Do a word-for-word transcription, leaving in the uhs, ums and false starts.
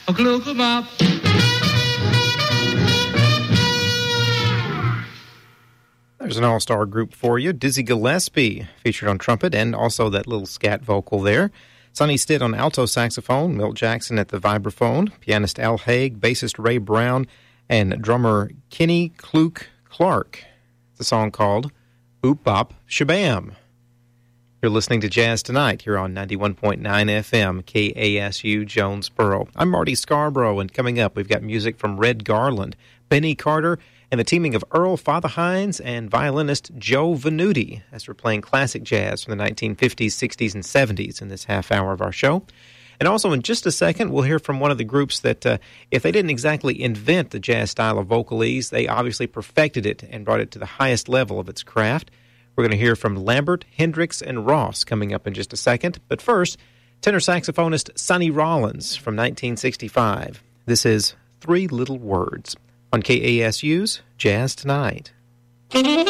There's an all-star group for you. Dizzy Gillespie featured on trumpet and also that little scat vocal there. Sonny Stitt on alto saxophone, Milt Jackson at the vibraphone, pianist Al Haig, bassist Ray Brown, and drummer Kenny Kluke Clark. It's a song called Oop Bop Shabam. You're listening to Jazz Tonight here on ninety-one point nine F M, K A S U Jonesboro. I'm Marty Scarborough, and coming up, we've got music from Red Garland, Benny Carter, and the teaming of Earl Father Hines and violinist Joe Venuti, as we're playing classic jazz from the nineteen fifties, sixties, and seventies in this half hour of our show. And also, in just a second, we'll hear from one of the groups that, uh, if they didn't exactly invent the jazz style of vocalese, they obviously perfected it and brought it to the highest level of its craft. We're going to hear from Lambert, Hendricks, and Ross coming up in just a second. But first, tenor saxophonist Sonny Rollins from nineteen sixty-five. This is Three Little Words on K A S U's Jazz Tonight.